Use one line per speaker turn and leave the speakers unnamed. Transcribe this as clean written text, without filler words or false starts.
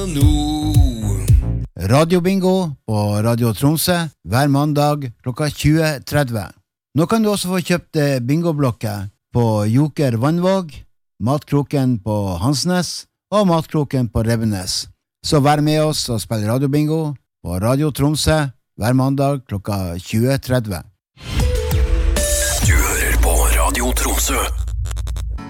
Radiobingo på Radio Tromsø hver mandag klokka 20.30. Nå kan du også få kjøpt bingoblokker på Joker Vannvåg, Matkroken på Hansnes og Matkroken på Rebbenes. Så vær med oss og spill radiobingo på Radio Tromsø hver mandag klokka 20.30.
Du hører på Radio Tromsø.